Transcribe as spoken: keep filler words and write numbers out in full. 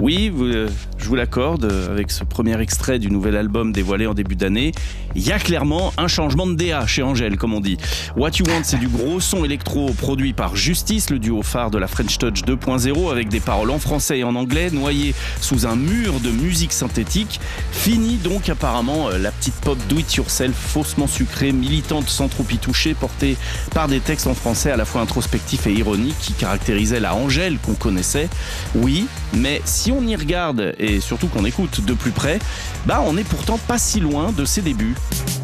Oui, vous, euh, je vous l'accorde, euh, avec ce premier extrait du nouvel album dévoilé en début d'année, il y a clairement un changement de D A chez Angèle, comme on dit. What You Want, c'est du gros son électro produit par Justice, le duo phare de la French Touch deux point zéro, avec des paroles en français et en anglais, noyées sous un mur de musique synthétique. Fini donc apparemment euh, la petite pop do-it-yourself, faussement sucrée, militante sans trop y toucher, portée par des textes en français à la fois introspectifs et ironiques qui caractérisaient la Angèle qu'on connaissait. Oui, mais si on y regarde et surtout qu'on écoute de plus près, bah on n'est pourtant pas si loin de ses débuts.